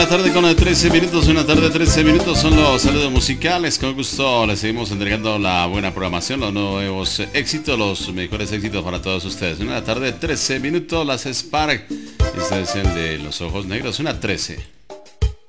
Tarde con 13 minutos, una tarde 13 minutos son los saludos musicales. Con gusto les seguimos entregando la buena programación, los nuevos éxitos, los mejores éxitos para todos ustedes. Una tarde 13 minutos, las Spark. Este es el de los ojos negros, una 13.